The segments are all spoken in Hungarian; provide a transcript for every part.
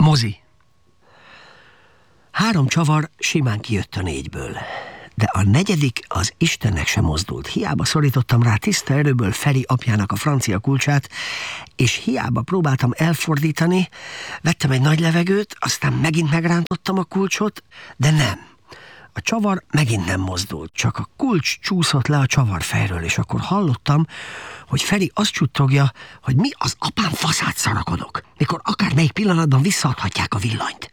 Mozi. 3 csavar simán kijött a 4-ből. De a 4. az Istennek sem mozdult. Hiába szorítottam rá tiszta erőből Feri apjának a francia kulcsát, és hiába próbáltam elfordítani, vettem egy nagy levegőt, aztán megint megrántottam a kulcsot, de nem. A csavar megint nem mozdult, csak a kulcs csúszott le a csavarfejről, és akkor hallottam, hogy Feri azt csuttogja, hogy mi az apám faszát szarakodok, mikor akármelyik pillanatban visszaadhatják a villanyt.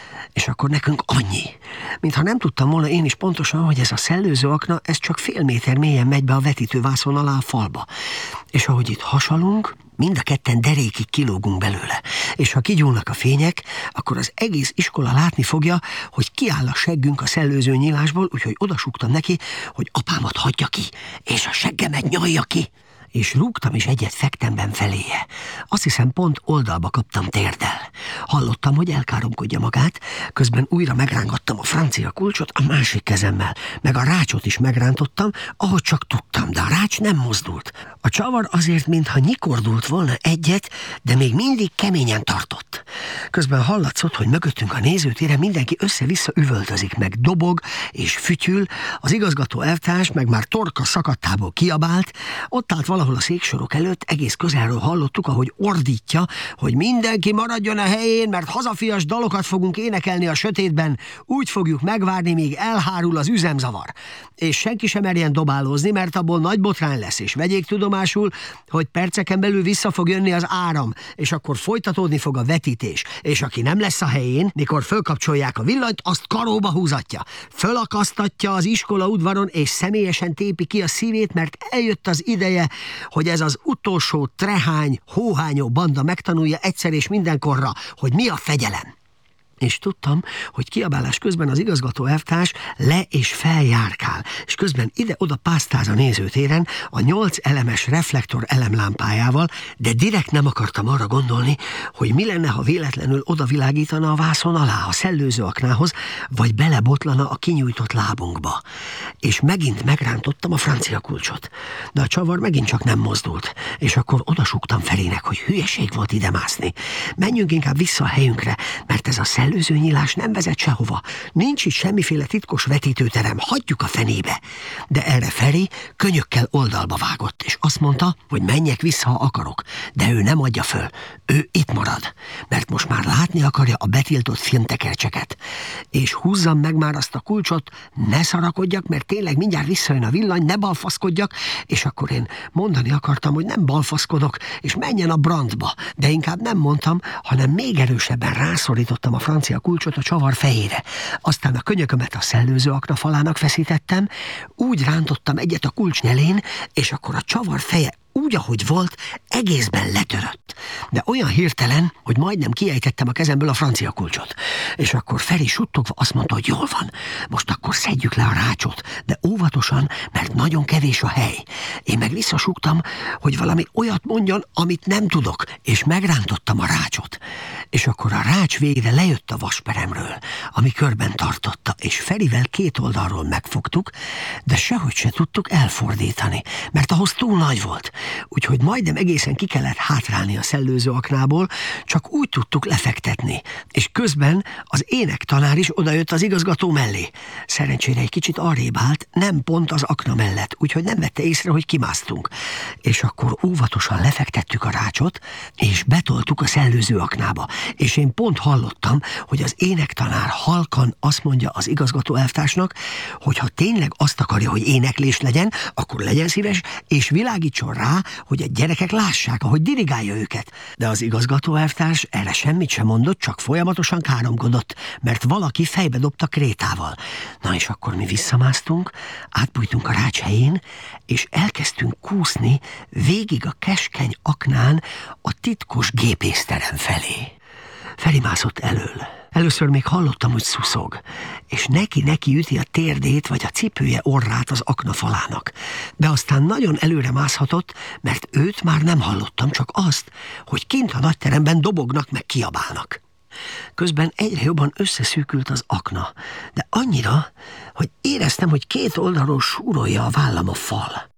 És akkor nekünk annyi, mintha nem tudtam volna én is pontosan, hogy ez a szellőző akna, ez csak fél méter mélyen megy be a vetítővászon alá a falba. És ahogy itt hasalunk, mind a ketten derékig kilógunk belőle. És ha kigyúlnak a fények, akkor az egész iskola látni fogja, hogy kiáll a seggünk a szellőző nyílásból, úgyhogy odasúgtam neki, hogy apámat hagyja ki, és a seggemet nyalja ki. És rúgtam is egyet fektemben feléje. Azt hiszem, pont oldalba kaptam térdel. Hallottam, hogy elkáromkodja magát, közben újra megrángattam a francia kulcsot a másik kezemmel, meg a rácsot is megrántottam, ahogy csak tudtam, de a rács nem mozdult. A csavar azért, mintha nyikordult volna egyet, de még mindig keményen tartott. Közben hallatszott, hogy mögöttünk a nézőtére mindenki össze-vissza üvöltözik, meg dobog és fütyül, az igazgató elvtárs meg már torka szakadtából kiabált, ott állt valahol a széksorok előtt, egész közelről hallottuk, ahogy ordítja, hogy mindenki maradjon a helyén, mert hazafias dalokat fogunk énekelni a sötétben, úgy fogjuk megvárni, míg elhárul az üzemzavar. És senki sem merjen dobálózni, mert abból nagy botrány lesz, és vegyék tudomásul, hogy perceken belül vissza fog jönni az áram, és akkor folytatódni fog a vetítés, és aki nem lesz a helyén, mikor fölkapcsolják a villanyt, azt karóba húzatja, fölakasztatja az iskola udvaron, és személyesen tépi ki a szívét, mert eljött az ideje, hogy ez az utolsó trehány, hóhányó banda megtanulja egyszer és mindenkorra, hogy mi a fegyelem. És tudtam, hogy kiabálás közben az igazgató elvtárs le és feljárkál, és közben ide-oda pásztáz a nézőtéren a 8 elemes reflektor elemlámpájával, de direkt nem akartam arra gondolni, hogy mi lenne, ha véletlenül odavilágítana a vászon alá, a szellőző aknához, vagy belebotlana a kinyújtott lábunkba. És megint megrántottam a francia kulcsot, de a csavar megint csak nem mozdult, és akkor odasúgtam Ferinek, hogy hülyeség volt ide mászni. Menjünk inkább vissza a helyünkre, mert ez a szellőző nyílás nem vezet sehova. Nincs itt semmiféle titkos vetítőterem, hagyjuk a fenébe. De erre Feri könyökkel oldalba vágott, és azt mondta, hogy menjek vissza, ha akarok. De ő nem adja föl. Ő itt marad, mert most már látni akarja a betiltott filmtekercseket. És húzzam meg már azt a kulcsot, ne szarakodjak, mert tényleg mindjárt visszajön a villany, ne balfaszkodjak, és akkor én mondani akartam, hogy nem balfaszkodok, és menjen a brandba. De inkább nem mondtam, hanem még erősebben rászorítottam a francia kulcsot a csavar fejére. Aztán a könyökömet a szellőző akna falának feszítettem, úgy rántottam egyet a kulcs nyelén, és akkor a csavar feje úgy, ahogy volt, egészben letörött. De olyan hirtelen, hogy majdnem kiejtettem a kezemből a francia kulcsot. És akkor Feri suttogva azt mondta, hogy jól van, most akkor szedjük le a rácsot, de óvatosan, mert nagyon kevés a hely. Én meg visszasúgtam, hogy valami olyat mondjon, amit nem tudok, és megrántottam a rácsot. És akkor a rács végre lejött a vasperemről, ami körben tartotta, és Ferivel 2 oldalról megfogtuk, de sehogy se tudtuk elfordítani, mert ahhoz túl nagy volt. Úgyhogy majdnem egészen ki kellett hátrálni a szellőző aknából, csak úgy tudtuk lefektetni. És közben az énektanár is odajött az igazgató mellé. Szerencsére egy kicsit arrébb állt, nem pont az akna mellett, úgyhogy nem vette észre, hogy kimásztunk. És akkor óvatosan lefektettük a rácsot, és betoltuk a szellőző aknába. És én pont hallottam, hogy az énektanár halkan azt mondja az igazgató elvtársnak, hogy ha tényleg azt akarja, hogy éneklés legyen, akkor legyen szíves, és világítson rá, hogy a gyerekek lássák, ahogy dirigálja őket. De az igazgató elvtárs erre semmit sem mondott, csak folyamatosan káromkodott, mert valaki fejbe dobta krétával. Na és akkor mi visszamásztunk, átbújtunk a rács helyén, és elkezdtünk kúszni végig a keskeny aknán a titkos gépészterem felé. Feri mászott elől. Először még hallottam, hogy szuszog, és neki üti a térdét vagy a cipője orrát az akna falának. De aztán nagyon előre mászhatott, mert őt már nem hallottam, csak azt, hogy kint a nagyteremben dobognak meg kiabálnak. Közben egyre jobban összeszűkült az akna, de annyira, hogy éreztem, hogy 2 oldalról súrolja a vállam a fal.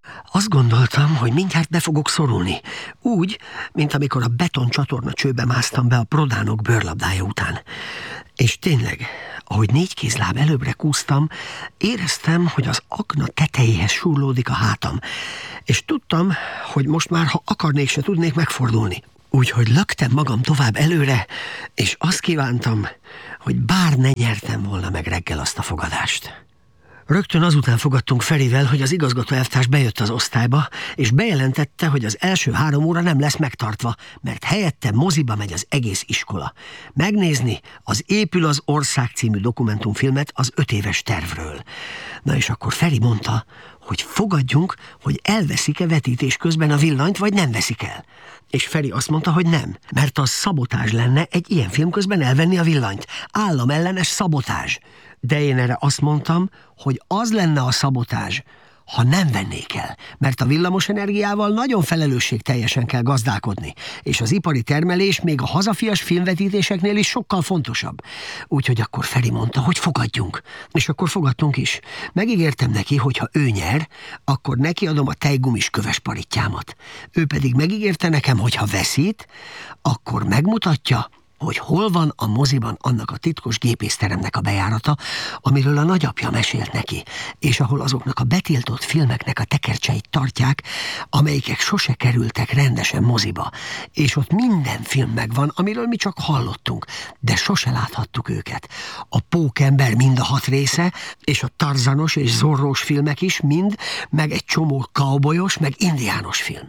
Azt gondoltam, hogy mindjárt be fogok szorulni. Úgy, mint amikor a betoncsatorna csőbe másztam be a Prodánok bőrlabdája után. És tényleg, ahogy 4 kézláb előbbre kúztam, éreztem, hogy az akna tetejéhez súrlódik a hátam, és tudtam, hogy most már, ha akarnék, se tudnék megfordulni. Úgyhogy löktem magam tovább előre, és azt kívántam, hogy bár ne nyertem volna meg reggel azt a fogadást. Rögtön azután fogadtunk Ferivel, hogy az igazgató elvtárs bejött az osztályba, és bejelentette, hogy az első 3 óra nem lesz megtartva, mert helyette moziba megy az egész iskola. Megnézni az Épül az ország című dokumentumfilmet az 5 éves tervről. Na és akkor Feri mondta, hogy fogadjunk, hogy elveszik-e vetítés közben a villanyt, vagy nem veszik el. És Feri azt mondta, hogy nem, mert az szabotázs lenne egy ilyen film közben elvenni a villanyt. Államellenes szabotázs. De én erre azt mondtam, hogy az lenne a szabotázs, ha nem vennék el, mert a villamos energiával nagyon felelősségteljesen kell gazdálkodni, és az ipari termelés még a hazafias filmvetítéseknél is sokkal fontosabb. Úgyhogy akkor Feri mondta, hogy fogadjunk, és akkor fogadtunk is. Megígértem neki, hogy ha ő nyer, akkor neki adom a tejgumis köves parittyámat. Ő pedig megígérte nekem, hogy ha veszít, akkor megmutatja, hogy hol van a moziban annak a titkos gépészteremnek a bejárata, amiről a nagyapja mesélt neki, és ahol azoknak a betiltott filmeknek a tekercseit tartják, amelyikek sose kerültek rendesen moziba, és ott minden film megvan, amiről mi csak hallottunk, de sose láthattuk őket. A Pókember mind a 6 része, és a Tarzanos és Zorrós filmek is mind, meg egy csomó cowboyos, meg indiános film.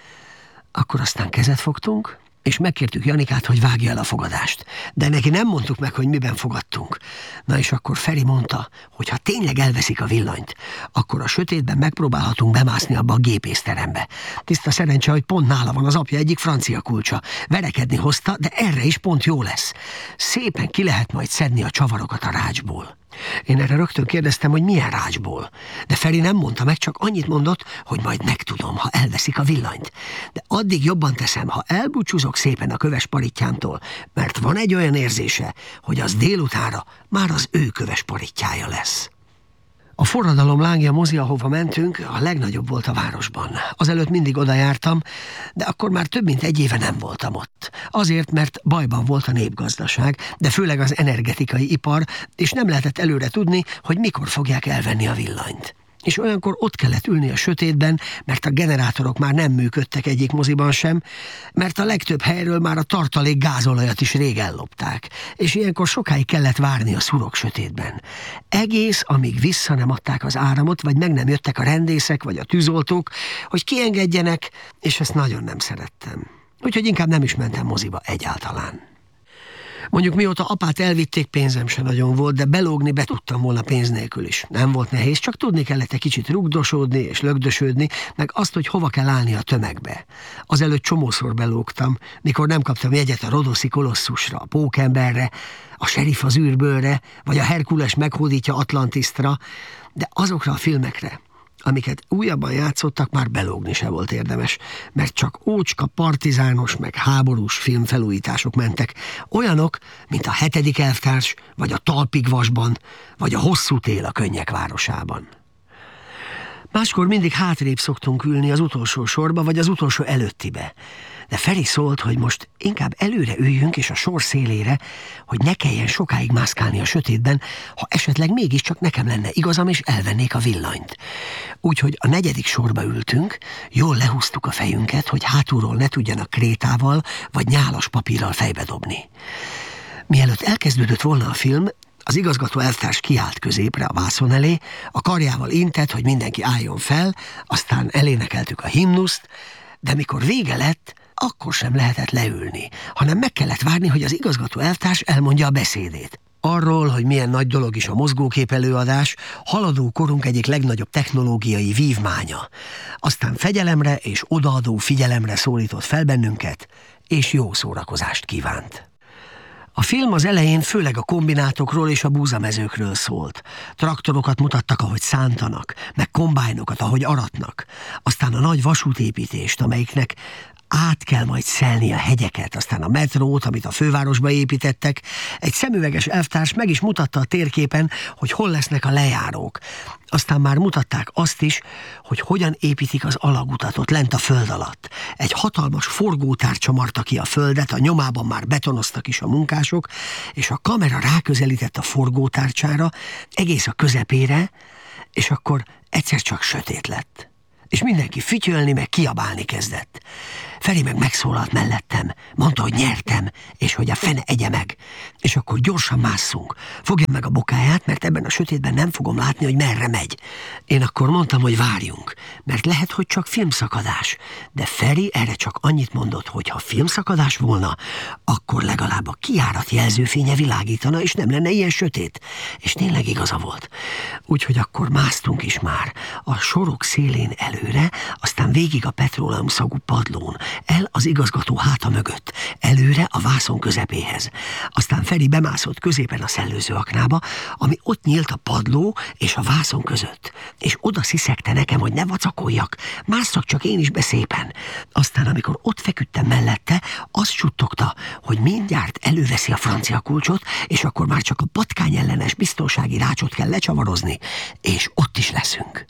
Akkor aztán kezet fogtunk, és megkértük Janikát, hogy vágja el a fogadást. De neki nem mondtuk meg, hogy miben fogadtunk. Na és akkor Feri mondta, hogy ha tényleg elveszik a villanyt, akkor a sötétben megpróbálhatunk bemászni abba a gépészterembe. Tiszta szerencse, hogy pont nála van az apja egyik francia kulcsa. Verekedni hozta, de erre is pont jó lesz. Szépen ki lehet majd szedni a csavarokat a rácsból. Én erre rögtön kérdeztem, hogy milyen rácsból. De Feri nem mondta meg, csak annyit mondott, hogy majd megtudom, ha elveszik a villanyt. De addig jobban teszem, ha elbúcsúzok szépen a köves parittyámtól, mert van egy olyan érzése, hogy az délutánra már az ő köves parittyája lesz. A Forradalom lángja mozi, ahova mentünk, a legnagyobb volt a városban. Azelőtt mindig oda jártam, de akkor már több mint 1 éve nem voltam ott. Azért, mert bajban volt a népgazdaság, de főleg az energetikai ipar, és nem lehetett előre tudni, hogy mikor fogják elvenni a villanyt. És olyankor ott kellett ülni a sötétben, mert a generátorok már nem működtek egyik moziban sem, mert a legtöbb helyről már a tartalék gázolajat is rég ellopták, és ilyenkor sokáig kellett várni a szurok sötétben. Egész, amíg vissza nem adták az áramot, vagy meg nem jöttek a rendészek, vagy a tűzoltók, hogy kiengedjenek, és ezt nagyon nem szerettem. Úgyhogy inkább nem is mentem moziba egyáltalán. Mondjuk mióta apát elvitték, pénzem se nagyon volt, de belógni be tudtam volna pénz nélkül is. Nem volt nehéz, csak tudni kellett egy kicsit rugdosódni és lögdösödni, meg azt, hogy hova kell állni a tömegbe. Azelőtt csomószor belógtam, mikor nem kaptam jegyet a Rodoszi Kolosszusra, a Pókemberre, a Sheriff az űrbőlre, vagy a Herkules meghódítja Atlantisztra, de azokra a filmekre, amiket újabban játszottak, már belógni se volt érdemes, mert csak ócska partizános meg háborús filmfelújítások mentek, olyanok, mint a 7. elvtárs, vagy a Talpigvasban, vagy a Hosszú tél a Könnyek városában. Máskor mindig hátrébb szoktunk ülni az utolsó sorba, vagy az utolsó előttibe. De Feri szólt, hogy most inkább előre üljünk és a sor szélére, hogy ne kelljen sokáig mászkálni a sötétben, ha esetleg mégiscsak nekem lenne igazam, és elvennék a villanyt. Úgyhogy a 4. sorba ültünk, jól lehúztuk a fejünket, hogy hátulról ne tudjanak krétával vagy nyálas papírral fejbe dobni. Mielőtt elkezdődött volna a film, az igazgató elvtárs kiállt középre a vászon elé, a karjával intett, hogy mindenki álljon fel, aztán elénekeltük a himnuszt, de mikor vége lett, akkor sem lehetett leülni, hanem meg kellett várni, hogy az igazgató elvtárs elmondja a beszédét. Arról, hogy milyen nagy dolog is a mozgókép előadás, haladó korunk egyik legnagyobb technológiai vívmánya. Aztán fegyelemre és odaadó figyelemre szólított fel bennünket, és jó szórakozást kívánt. A film az elején főleg a kombinátokról és a búzamezőkről szólt. Traktorokat mutattak, ahogy szántanak, meg kombájnokat, ahogy aratnak. Aztán a nagy vasútépítést, amelyiknek át kell majd szelni a hegyeket, aztán a metrót, amit a fővárosba építettek. Egy szemüveges elvtárs meg is mutatta a térképen, hogy hol lesznek a lejárók. Aztán már mutatták azt is, hogy hogyan építik az alagutat ott lent a föld alatt. Egy hatalmas forgótárcsa marta ki a földet, a nyomában már betonoztak is a munkások, és a kamera ráközelített a forgótárcsára, egész a közepére, és akkor egyszer csak sötét lett. És mindenki fütyölni, meg kiabálni kezdett. Feri meg megszólalt mellettem, mondta, hogy nyertem, és hogy a fene egye meg. És akkor gyorsan másszunk. Fogja meg a bokáját, mert ebben a sötétben nem fogom látni, hogy merre megy. Én akkor mondtam, hogy várjunk, mert lehet, hogy csak filmszakadás. De Feri erre csak annyit mondott, hogy ha filmszakadás volna, akkor legalább a kijárat jelzőfénye világítana, és nem lenne ilyen sötét. És tényleg igaza volt. Úgyhogy akkor másztunk is már. A sorok szélén előre, aztán végig a petróleumszagú padlón, el az igazgató háta mögött, előre a vászon közepéhez. Aztán Feri bemászott középen a szellőző aknába, ami ott nyílt a padló és a vászon között. És oda sziszegte nekem, hogy ne vacakoljak, másszak csak én is be szépen. Aztán, amikor ott feküdtem mellette, azt suttogta, hogy mindjárt előveszi a francia kulcsot, és akkor már csak a patkány ellenes biztonsági rácsot kell lecsavarozni, és ott is leszünk.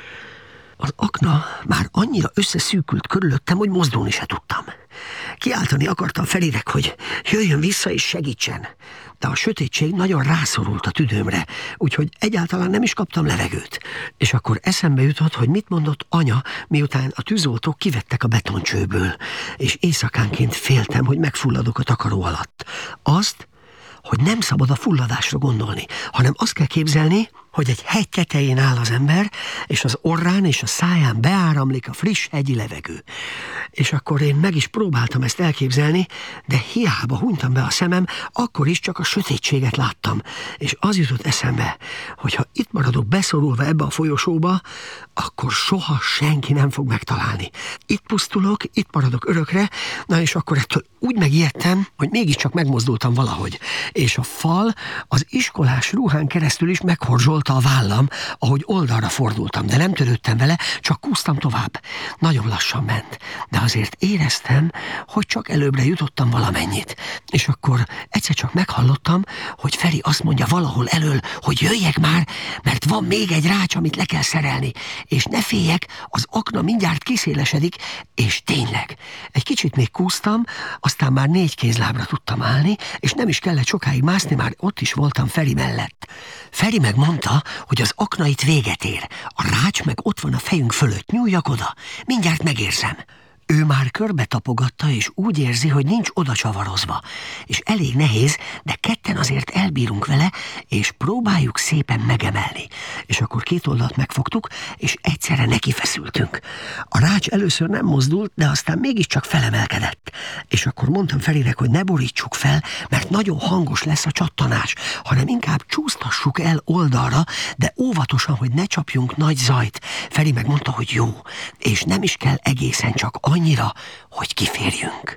Az akna már annyira összeszűkült körülöttem, hogy mozdulni se tudtam. Kiáltani akartam Ferinek, hogy jöjjön vissza és segítsen. De a sötétség nagyon rászorult a tüdőmre, úgyhogy egyáltalán nem is kaptam levegőt. És akkor eszembe jutott, hogy mit mondott anya, miután a tűzoltók kivettek a betoncsőből, és éjszakánként féltem, hogy megfulladok a takaró alatt. Azt, hogy nem szabad a fulladásra gondolni, hanem azt kell képzelni, hogy egy hegy tetején áll az ember, és az orrán és a száján beáramlik a friss hegyi levegő. És akkor én meg is próbáltam ezt elképzelni, de hiába hunytam be a szemem, akkor is csak a sötétséget láttam. És az jutott eszembe, hogy ha itt maradok beszorulva ebbe a folyosóba, akkor soha senki nem fog megtalálni. Itt pusztulok, itt maradok örökre, na és akkor ettől úgy megijedtem, hogy mégiscsak megmozdultam valahogy. És a fal az iskolás ruhán keresztül is meghorzsolta a vállam, ahogy oldalra fordultam, de nem törődtem vele, csak kúsztam tovább. Nagyon lassan ment, de azért éreztem, hogy csak előbbre jutottam valamennyit. És akkor egyszer csak meghallottam, hogy Feri azt mondja valahol elől, hogy jöjjek már, mert van még egy rács, amit le kell szerelni, és ne féljek, az akna mindjárt kiszélesedik, és tényleg. Egy kicsit még kúsztam, aztán már 4 kézlábra tudtam állni, és nem is kellett sokáig mászni, már ott is voltam Feri mellett. Feri megmondta, hogy az akna itt véget ér, a rács meg ott van a fejünk fölött, nyúljak oda, mindjárt megérzem. Ő már körbe tapogatta, és úgy érzi, hogy nincs oda csavarozva, és elég nehéz, de ketten azért elbírunk vele, és próbáljuk szépen megemelni. És akkor 2 oldalt megfogtuk, és egyszerre nekifeszültünk. A rács először nem mozdult, de aztán mégiscsak felemelkedett. És akkor mondtam Ferinek, hogy ne borítsuk fel, mert nagyon hangos lesz a csattanás, hanem inkább csúsztassuk el oldalra, de óvatosan, hogy ne csapjunk nagy zajt. Feri megmondta, hogy jó, és nem is kell egészen, csak annyira, hogy kiférjünk.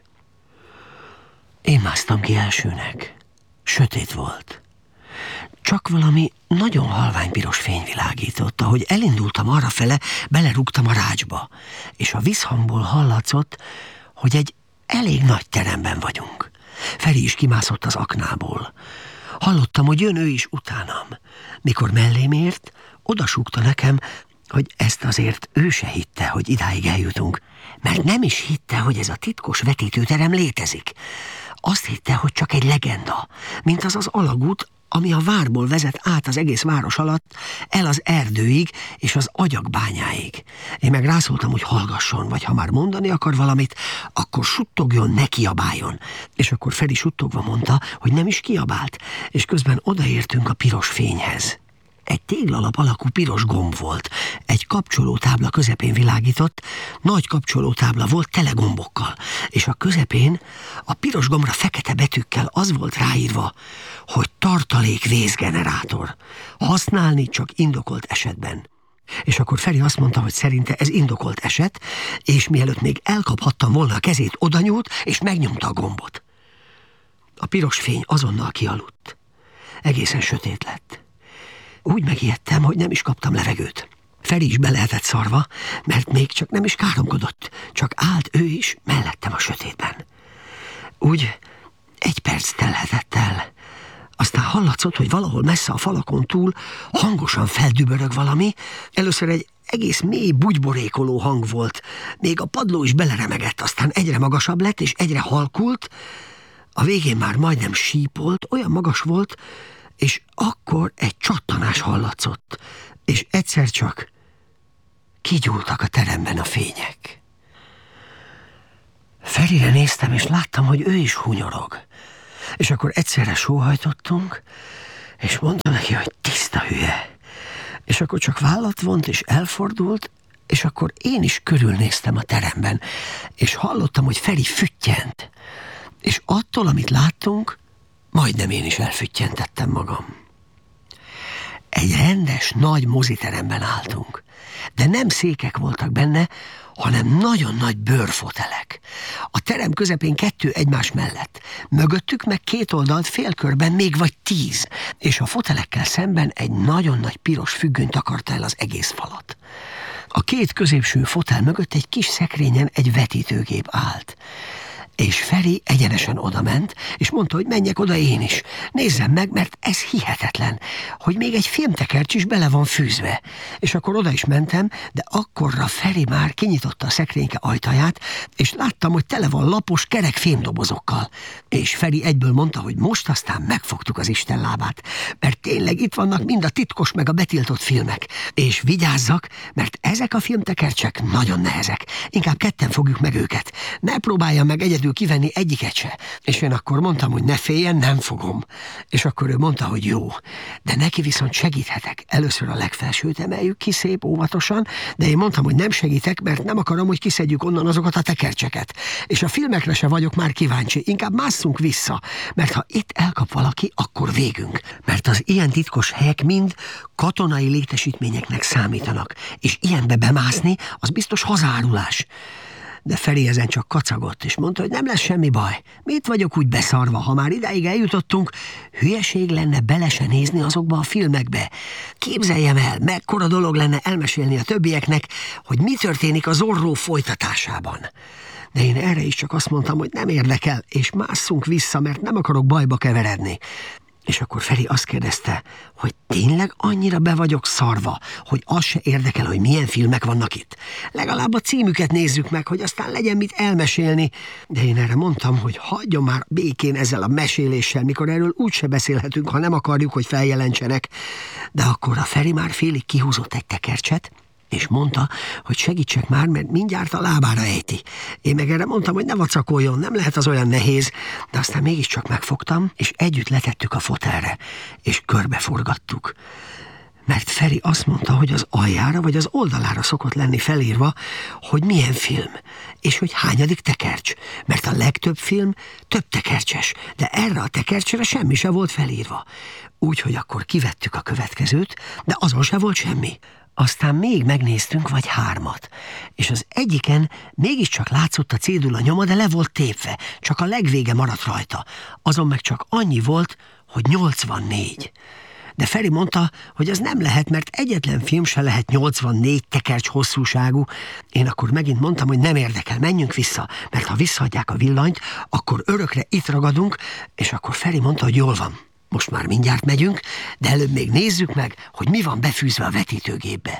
Én másztam ki elsőnek. Sötét volt. Csak valami nagyon halvány piros fény világított. Ahogy elindultam arrafele, belerúgtam a rácsba, és a visszhangból hallatszott, hogy egy elég nagy teremben vagyunk. Feri is kimászott az aknából. Hallottam, hogy jön ő is utánam. Mikor mellém ért, odasúgta nekem, hogy ezt azért ő se hitte, hogy idáig eljutunk, mert nem is hitte, hogy ez a titkos vetítőterem létezik. Azt hitte, hogy csak egy legenda, mint az alagút, ami a várból vezet át az egész város alatt, el az erdőig és az agyagbányáig. Én meg rászóltam, hogy hallgasson, vagy ha már mondani akar valamit, akkor suttogjon, ne kiabáljon. És akkor Feri suttogva mondta, hogy nem is kiabált, és közben odaértünk a piros fényhez. Egy téglalap alakú piros gomb volt, egy kapcsolótábla közepén világított, nagy kapcsolótábla volt tele gombokkal, és a közepén a piros gombra fekete betűkkel az volt ráírva, hogy tartalék vészgenerátor. Használni csak indokolt esetben. És akkor Feri azt mondta, hogy szerinte ez indokolt eset, és mielőtt még elkaphattam volna a kezét, odanyúlt, és megnyomta a gombot. A piros fény azonnal kialudt. Egészen sötét lett. Úgy megijedtem, hogy nem is kaptam levegőt. Feri is be lehetett szarva, mert még csak nem is káromkodott, csak állt ő is mellettem a sötétben. Úgy 1 perc telhetett el. Aztán hallatszott, hogy valahol messze a falakon túl hangosan feldübörög valami. Először egy egész mély bugyborékoló hang volt. Még a padló is beleremegett, aztán egyre magasabb lett, és egyre halkult. A végén már majdnem sípolt, olyan magas volt, és akkor egy csattanás hallatszott, és egyszer csak kigyúltak a teremben a fények. Ferire néztem, és láttam, hogy ő is hunyorog. És akkor egyszerre sóhajtottunk, és mondta neki, hogy tiszta hülye. És akkor csak vállat vont, és elfordult, és akkor én is körülnéztem a teremben, és hallottam, hogy Feri füttyent. És attól, amit láttunk, majdnem én is elfüttyentettem magam. Egy rendes, nagy moziteremben álltunk, de nem székek voltak benne, hanem nagyon nagy bőrfotelek. A terem közepén 2 egymás mellett, mögöttük meg 2 oldalt félkörben még vagy 10, és a fotelekkel szemben egy nagyon nagy piros függöny takarta el az egész falat. A 2 középső fotel mögött egy kis szekrényen egy vetítőgép állt. És Feri egyenesen odament, és mondta, hogy menjek oda én is. Nézzem meg, mert ez hihetetlen, hogy még egy filmtekercs is bele van fűzve. És akkor oda is mentem, de akkorra Feri már kinyitotta a szekrényke ajtaját, és láttam, hogy tele van lapos, kerek fémdobozokkal. És Feri egyből mondta, hogy most aztán megfogtuk az Isten lábát, mert tényleg itt vannak mind a titkos meg a betiltott filmek. És vigyázzak, mert ezek a filmtekercsek nagyon nehezek. Inkább 2 fogjuk meg őket. Ne próbáljam meg egyedül kivenni egyiket se. És én akkor mondtam, hogy ne féljen, nem fogom. És akkor ő mondta, hogy jó. De neki viszont segíthetek. Először a legfelsőt emeljük ki szép óvatosan, de én mondtam, hogy nem segítek, mert nem akarom, hogy kiszedjük onnan azokat a tekercseket. És a filmekre se vagyok már kíváncsi. Inkább másszunk vissza, mert ha itt elkap valaki, akkor végünk. Mert az ilyen titkos helyek mind katonai létesítményeknek számítanak. És ilyenbe bemászni, az biztos hazárulás. De Feri ezen csak kacagott, és mondta, hogy nem lesz semmi baj. Mit vagyok úgy beszarva, ha már idáig eljutottunk? Hülyeség lenne bele se nézni azokba a filmekbe. Képzeljem el, mekkora dolog lenne elmesélni a többieknek, hogy mi történik a Zorro folytatásában. De én erre is csak azt mondtam, hogy nem érdekel, és másszunk vissza, mert nem akarok bajba keveredni. És akkor Feri azt kérdezte, hogy tényleg annyira be vagyok szarva, hogy az se érdekel, hogy milyen filmek vannak itt. Legalább a címüket nézzük meg, hogy aztán legyen mit elmesélni. De én erre mondtam, hogy hagyjon már békén ezzel a meséléssel, mikor erről úgyse beszélhetünk, ha nem akarjuk, hogy feljelentsenek. De akkor a Feri már félig kihúzott egy tekercset, és mondta, hogy segítsek már, mert mindjárt a lábára ejti. Én meg erre mondtam, hogy ne vacakoljon, nem lehet az olyan nehéz, de aztán mégiscsak megfogtam, és együtt letettük a fotelre, és körbeforgattuk. Mert Feri azt mondta, hogy az aljára vagy az oldalára szokott lenni felírva, hogy milyen film, és hogy hányadik tekercs, mert a legtöbb film több tekercses, de erre a tekercsre semmi se volt felírva. Úgyhogy akkor kivettük a következőt, de azon se volt semmi. Aztán még megnéztünk vagy 3, és az egyiken mégiscsak látszott a cédula nyoma, de le volt tépve, csak a legvége maradt rajta. Azon meg csak annyi volt, hogy 84. De Feri mondta, hogy az nem lehet, mert egyetlen film se lehet 84 tekercs hosszúságú. Én akkor megint mondtam, hogy nem érdekel, menjünk vissza, mert ha visszaadják a villanyt, akkor örökre itt ragadunk, és akkor Feri mondta, hogy jól van. Most már mindjárt megyünk, de előbb még nézzük meg, hogy mi van befűzve a vetítőgépbe.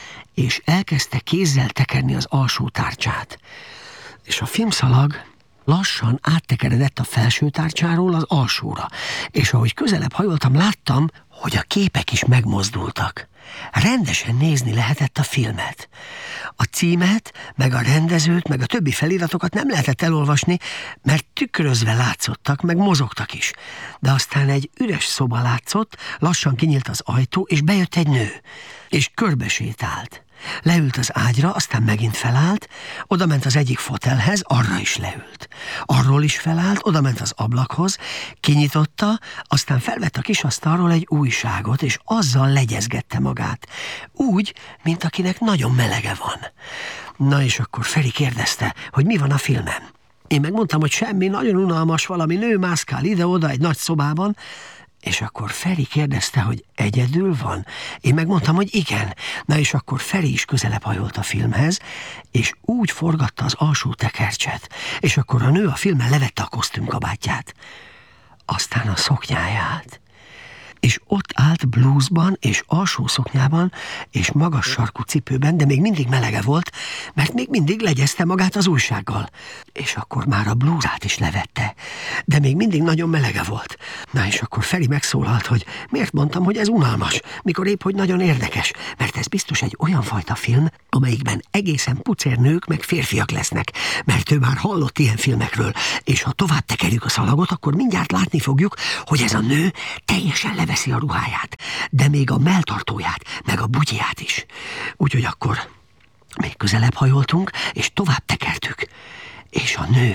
És elkezdte kézzel tekerni az alsó tárcsát. És a filmszalag lassan áttekeredett a felső tárcsáról az alsóra, és ahogy közelebb hajoltam, láttam, hogy a képek is megmozdultak. Rendesen nézni lehetett a filmet. A címet, meg a rendezőt, meg a többi feliratokat nem lehetett elolvasni, mert tükrözve látszottak, meg mozogtak is. De aztán egy üres szoba látszott, lassan kinyílt az ajtó, és bejött egy nő, és körbesétált. Leült az ágyra, aztán megint felállt, odament az egyik fotelhez, arra is leült. Arról is felállt, odament az ablakhoz, kinyitotta, aztán felvett a kis asztalról egy újságot, és azzal legyezgette magát. Úgy, mint akinek nagyon melege van. Na és akkor Feri kérdezte, hogy mi van a filmen. Én megmondtam, hogy semmi, nagyon unalmas, valami nő mászkál ide-oda egy nagy szobában, És akkor Feri kérdezte, hogy egyedül van? Én megmondtam, hogy igen. Na és akkor Feri is közelebb hajolt a filmhez, és úgy forgatta az alsó tekercset, és akkor a nő a filmen levette a kosztümkabátját, aztán a szoknyáját, és ott állt blúzban és alsó szoknyában és magas sarkú cipőben, de még mindig melege volt, mert még mindig legyezte magát az újsággal. És akkor már a blúzát is levette, de még mindig nagyon melege volt. Na és akkor Feri megszólalt, hogy miért mondtam, hogy ez unalmas, mikor épp hogy nagyon érdekes, mert ez biztos egy olyan fajta film, amelyikben egészen pucér nők meg férfiak lesznek, mert ő már hallott ilyen filmekről, és ha tovább tekerjük a szalagot, akkor mindjárt látni fogjuk, hogy ez a nő teljesen leveszi a ruháját, de még a melltartóját, meg a bugyját is. Úgyhogy akkor még közelebb hajoltunk, és tovább tekertük, és a nő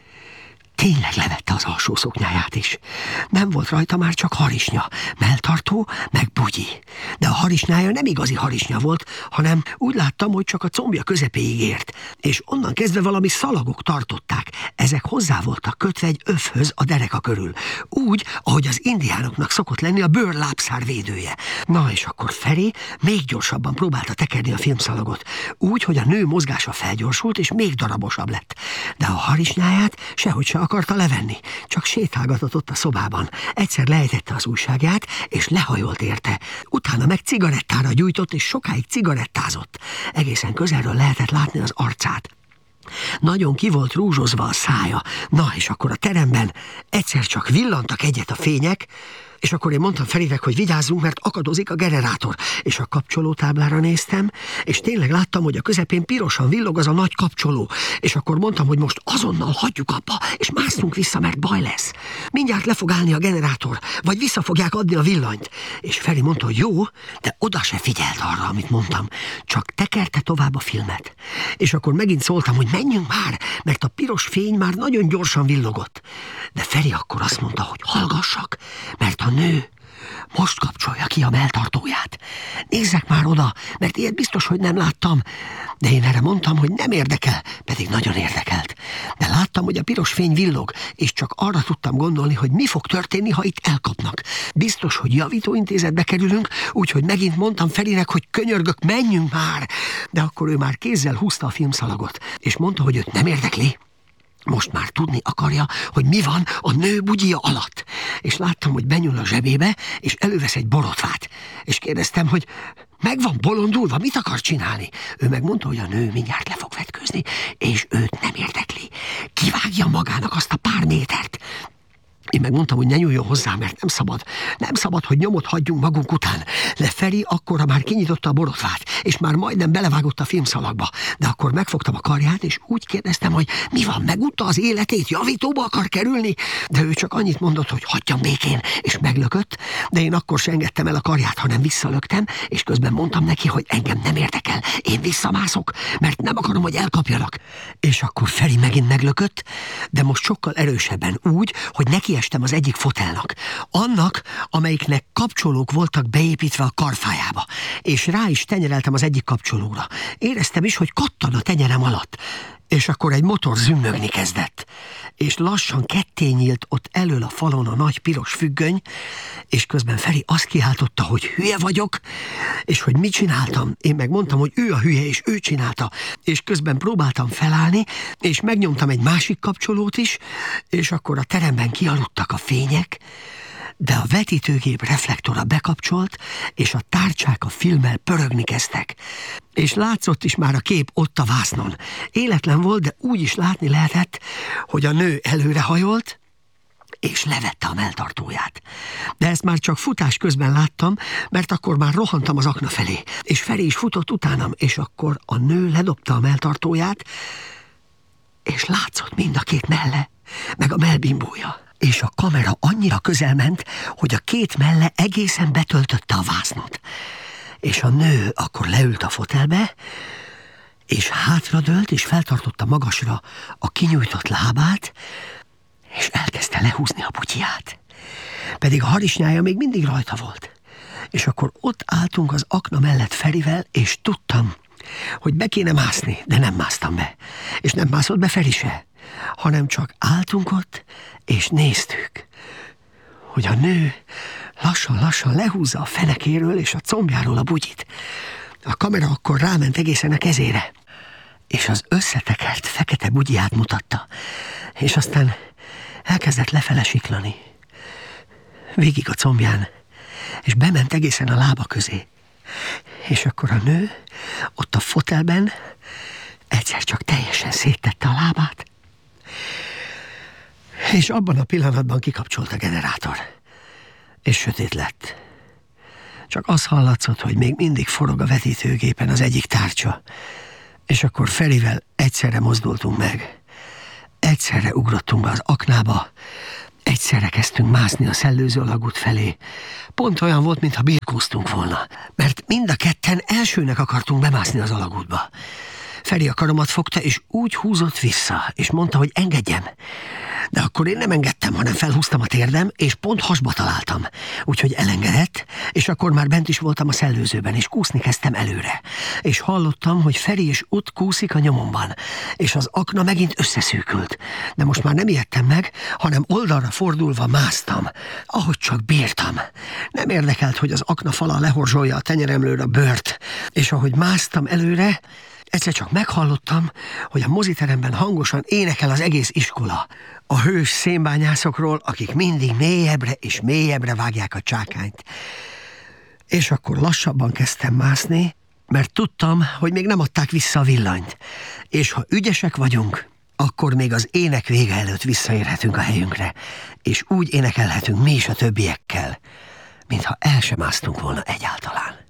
tényleg levette az alsó szoknyáját is. Nem volt rajta már csak harisnya, melltartó, meg bugyi. De a harisnyája nem igazi harisnya volt, hanem úgy láttam, hogy csak a combja közepéig ért, és onnan kezdve valami szalagok tartották. Ezek hozzá voltak kötve egy öfhöz a dereka körül. Úgy, ahogy az indiánoknak szokott lenni a bőrlábszár védője. Na és akkor Feri még gyorsabban próbálta tekerni a filmszalagot. Úgy, hogy a nő mozgása felgyorsult, és még darabosabb lett. De a harisnyáját sehogy se akarta levenni, csak sétálgatott a szobában. Egyszer lejtette az újságját, és lehajolt érte. Utána meg cigarettára gyújtott, és sokáig cigarettázott. Egészen közelről lehetett látni az arcát. Nagyon ki volt rúzsozva a szája. Na, és akkor a teremben egyszer csak villantak egyet a fények, és akkor én mondtam Ferinek, hogy vigyázzunk, mert akadozik a generátor. És a kapcsolótáblára néztem, és tényleg láttam, hogy a közepén pirosan villog az a nagy kapcsoló. És akkor mondtam, hogy most azonnal hagyjuk abba, és másszunk vissza, mert baj lesz. Mindjárt le fog állni a generátor, vagy vissza fogják adni a villanyt. És Feri mondta, hogy jó, de oda se figyelt arra, amit mondtam. Csak tekerte tovább a filmet. És akkor megint szóltam, hogy menjünk már, mert a piros fény már nagyon gyorsan villogott. De Feri akkor azt mondta, hogy hallgassak, mert a nő most kapcsolja ki a melltartóját. Nézzek már oda, mert ilyet biztos, hogy nem láttam. De én erre mondtam, hogy nem érdekel, pedig nagyon érdekelt. De láttam, hogy a piros fény villog, és csak arra tudtam gondolni, hogy mi fog történni, ha itt elkapnak. Biztos, hogy javítóintézetbe kerülünk, úgyhogy megint mondtam Ferinek, hogy könyörgök, menjünk már. De akkor ő már kézzel húzta a filmszalagot, és mondta, hogy őt nem érdekli. Most már tudni akarja, hogy mi van a nő bugyija alatt. És láttam, hogy benyúl a zsebébe, és elővesz egy borotvát. És kérdeztem, hogy meg van bolondulva, mit akar csinálni? Ő megmondta, hogy a nő mindjárt le fog vetkőzni, és őt nem érdekli. Kivágja magának azt a pár métert. Én megmondtam, hogy ne nyúljon hozzá, mert nem szabad, hogy nyomot hagyjunk magunk után. De Feri akkora már kinyitotta a borotvát, és már majdnem belevágott a filmszalagba. De akkor megfogtam a karját, és úgy kérdeztem, hogy mi van, megutta az életét, javítóba akar kerülni? De ő csak annyit mondott, hogy hagyjam békén, és meglökött, de én akkor se engedtem el a karját, hanem visszalöktem, és közben mondtam neki, hogy engem nem érdekel, én visszamászok, mert nem akarom, hogy elkapjanak. És akkor Feri megint meglökött, de most sokkal erősebben úgy, hogy nekiestem az egyik fotelnak, annak, amelyiknek kapcsolók voltak beépítve a karfájába, és rá is tenyereltem az egyik kapcsolóra. Éreztem is, hogy kattan a tenyerem alatt, és akkor egy motor zümmögni kezdett, és lassan ketté nyílt ott elől a falon a nagy piros függöny, és közben Feri azt kiáltotta, hogy hülye vagyok, és hogy mit csináltam. Én megmondtam, hogy ő a hülye, és ő csinálta, és közben próbáltam felállni, és megnyomtam egy másik kapcsolót is, és akkor a teremben kialudtak a fények, de a vetítőgép reflektora bekapcsolt, és a tárcsák a filmmel pörögni kezdtek. És látszott is már a kép ott a vásznon. Életlen volt, de úgy is látni lehetett, hogy a nő előrehajolt, és levette a melltartóját. De ezt már csak futás közben láttam, mert akkor már rohantam az akna felé, és Feri is futott utánam, és akkor a nő ledobta a melltartóját, és látszott mind a két melle, meg a mellbimbója. És a kamera annyira közel ment, hogy a két melle egészen betöltötte a vásznot. És a nő akkor leült a fotelbe, és hátradőlt, és feltartotta magasra a kinyújtott lábát, és elkezdte lehúzni a butyját. Pedig a harisnyája még mindig rajta volt. És akkor ott álltunk az akna mellett Ferivel, és tudtam, hogy be kéne mászni, de nem másztam be. És nem mászott be Feri se, hanem csak álltunk ott, és néztük, hogy a nő lassan lehúzza a fenekéről és a combjáról a bugyit. A kamera akkor ráment egészen a kezére, és az összetekert fekete bugyját mutatta, és aztán elkezdett lefele siklani. Végig a combján, és bement egészen a lába közé. És akkor a nő ott a fotelben egyszer csak teljesen széttette a lábát, és abban a pillanatban kikapcsolt a generátor, és sötét lett. Csak az hallatszott, hogy még mindig forog a vetítőgépen az egyik tárcsa, és akkor Ferivel egyszerre mozdultunk meg. Egyszerre ugrottunk be az aknába, egyszerre kezdtünk mászni a szellőző alagút felé. Pont olyan volt, mintha birkóztunk volna, mert mind a ketten elsőnek akartunk bemászni az alagútba. Feri a karomat fogta, és úgy húzott vissza, és mondta, hogy engedjem. De akkor én nem engedtem, hanem felhúztam a térdem, és pont hasba találtam. Úgyhogy elengedett, és akkor már bent is voltam a szellőzőben, és kúszni kezdtem előre. És hallottam, hogy Feri is ott kúszik a nyomomban, és az akna megint összeszűkült. De most már nem ijedtem meg, hanem oldalra fordulva másztam, ahogy csak bírtam. Nem érdekelt, hogy az akna fala lehorzsolja a tenyeremről a bőrt, és ahogy másztam előre, egyszer csak meghallottam, hogy a moziteremben hangosan énekel az egész iskola. A hős szénbányászokról, akik mindig mélyebbre és mélyebbre vágják a csákányt. És akkor lassabban kezdtem mászni, mert tudtam, hogy még nem adták vissza a villanyt. És ha ügyesek vagyunk, akkor még az ének vége előtt visszaérhetünk a helyünkre, és úgy énekelhetünk mi is a többiekkel, mintha el sem másztunk volna egyáltalán.